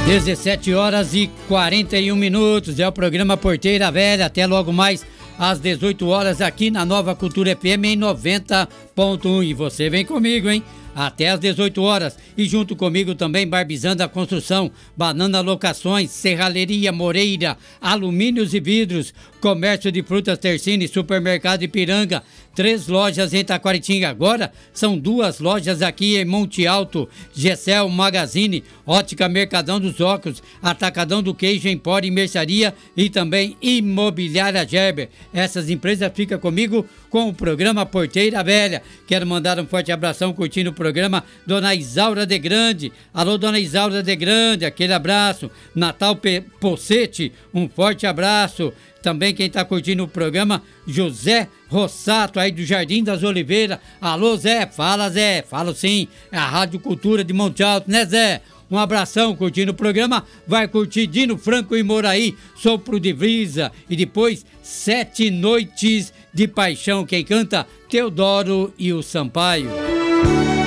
17 horas e 41 minutos, é o programa Porteira Velha, até logo mais às 18 horas aqui na Nova Cultura FM em 90.1. E você vem comigo, hein? Até às 18 horas. E junto comigo também Barbizando a Construção, Banana Locações, Serralheria Moreira, Alumínios e Vidros, Comércio de Frutas Tercine, Supermercado Ipiranga, 3 lojas em Taquaritinga. Agora são 2 lojas aqui em Monte Alto, Gessel Magazine, Ótica Mercadão dos Óculos, Atacadão do Queijo, Empório e Mercearia e também Imobiliária Gerber. Essas empresas ficam comigo com o programa Porteira Velha. Quero mandar um forte abração curtindo o programa Dona Isaura de Grande. Alô, Dona Isaura de Grande, aquele abraço. Natal Pocete, um forte abraço. Também quem está curtindo o programa, José Rossato, aí do Jardim das Oliveiras. Alô, Zé, fala, Zé. Falo sim, é a Rádio Cultura de Monte Alto, né, Zé? Um abração curtindo o programa. Vai curtir Dino Franco e Moraí, Sopro de Brisa. E depois 7 Noites de Paixão. Quem canta? Teodoro e o Sampaio.